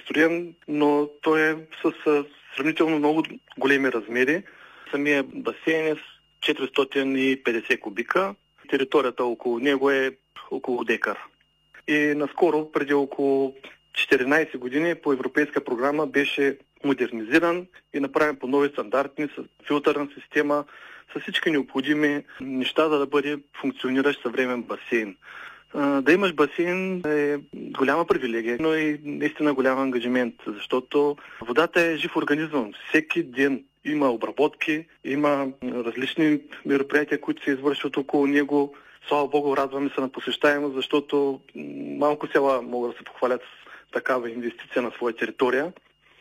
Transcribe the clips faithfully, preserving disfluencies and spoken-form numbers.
построен, но той е с а, сравнително много големи размери. Самия басейн е с четиристотин и петдесет кубика. Територията около него е около декар. И наскоро, преди около четиринайсет години, по европейска програма беше модернизиран и направен по нови стандарти, с филтърна система, с всички необходими неща, за да бъде функциониращ съвременен басейн. Да имаш басейн е голяма привилегия, но и наистина голям ангажимент, защото водата е жив организъм. Всеки ден има обработки, има различни мероприятия, които се извършват около него. Слава Богу, радваме се на посещаемост, защото малко села могат да се похвалят с такава инвестиция на своя територия.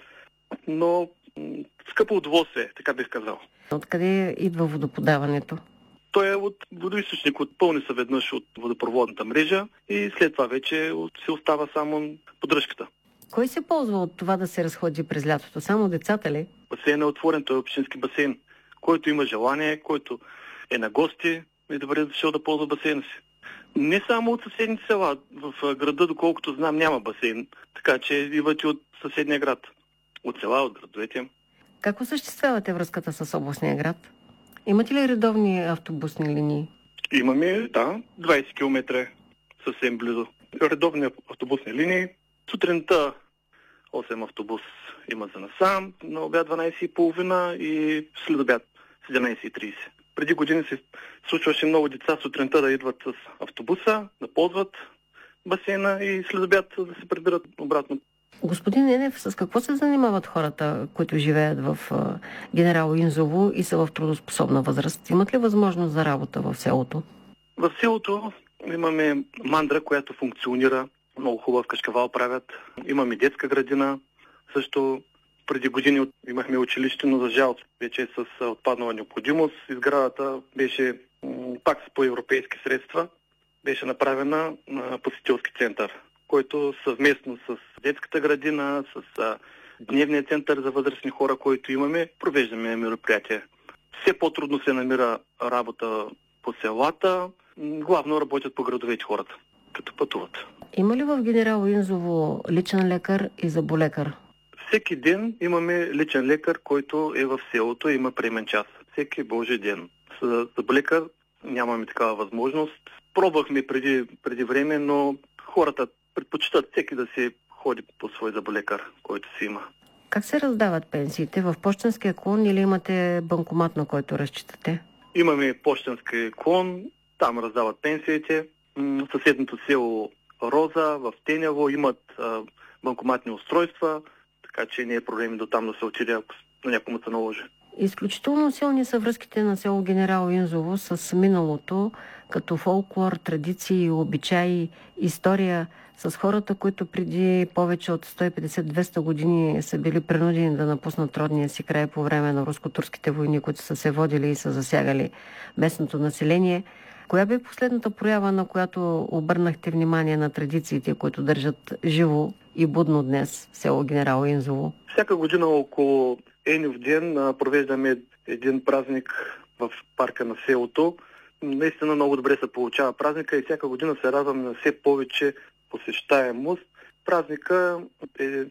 Но скъпо удоволствие, така бих казал. Откъде идва водоподаването? Той е от водоизточник, отпълни се веднъж от водопроводната мрежа и след това вече се остава само поддръжката. Кой се ползва от това да се разходи през лятото? Само децата ли? Басейн е отворен, той е общински басейн. Който има желание, който е на гости, е добре дошъл да ползва басейна си. Не само от съседните села. В града, доколкото знам, няма басейн, така че идват и от съседния град. От села, от градовете. Как осъществявате връзката с областния град? Имате ли редовни автобусни линии? Имаме, да, двайсет километра съвсем близо. Редовни автобусни линии. Сутринта осем автобус има за насам, на обяд дванайсет и половина и след обяд седемнайсет и трийсет. Преди години се случваше много деца сутринта да идват с автобуса, да ползват басейна и след обяд да се прибират обратно. Господин Енев, с какво се занимават хората, които живеят в Генерал Инзово и са в трудоспособна възраст? Имат ли възможност за работа в селото? В селото имаме мандра, която функционира. Много хубав кашкавал правят. Имаме детска градина. Също преди години имахме училище, но за жал вече с отпаднала необходимост. Изградата беше пак по европейски средства. Беше направена на посетителски център, който съвместно с детската градина, с дневния център за възрастни хора, който имаме, провеждаме мероприятия. Все по-трудно се намира работа по селата. Главно работят по градовете хората, като пътуват. Има ли в Генерал Инзово личен лекар и зъболекар? Всеки ден имаме личен лекар, който е в селото и има приемен час. Всеки Божи ден. С зъболекар нямаме такава възможност. Пробвахме преди, преди време, но хората предпочитат всеки да се ходи по свой зъболекар, който си има. Как се раздават пенсиите? В пощенския клон или имате банкомат, на който разчитате? Имаме пощенски клон, там раздават пенсиите. Съседното село Роза, в Теняво имат а, банкоматни устройства, така че не е проблем до там да се отиде, ако на някому се наложи. Изключително силни са връзките на село Генерал Инзово с миналото, като фолклор, традиции, обичаи, история с хората, които преди повече от сто и петдесет до двеста години са били принудени да напуснат родния си край по време на руско-турските войни, които са се водили и са засягали местното население. Коя бе последната проява, на която обърнахте внимание на традициите, които държат живо и будно днес в село Генерал Инзово? Всяка година около Енев ден провеждаме един празник в парка на селото. Наистина много добре се получава празника и всяка година се радваме на все повече посещаемост. Празника е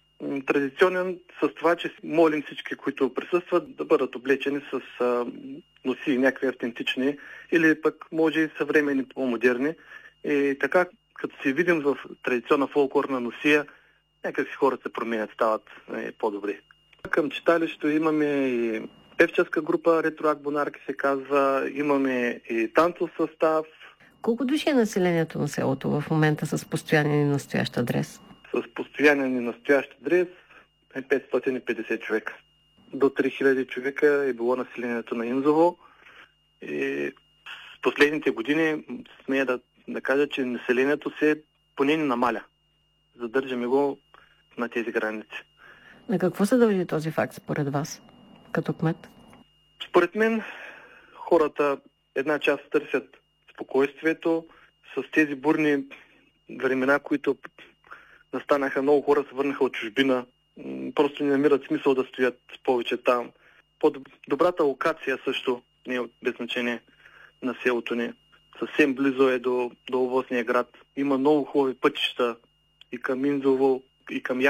традиционен с това, че молим всички, които присъстват, да бъдат облечени с а, носи някакви автентични или пък може и съвременни, по-модерни. И така, като се видим в традиционна фолклорна носия, някакси хората се променят, стават е, по-добри. Към читалището имаме и певческа група, Ретроак Бонарки се казва, имаме и танцов състав. Колко души е населението на селото в момента с постоянен и настоящ адрес? С постоянен и настоящ адрес е петстотин и петдесет човека. До три хиляди човека е било населението на Инзово. И с последните години смея да, да кажа, че населението се поне не намаля. Задържаме го на тези граници. На какво се дължи този факт според вас, като кмет? Според мен хората една част търсят спокойствието. С тези бурни времена, които настанаха, много хора се върнаха от чужбина. Просто не намират смисъл да стоят повече там. По-добрата локация също не е без значение на селото ни. Съвсем близо е до, до областния град. Има много хубави пътища и към Инзово, и към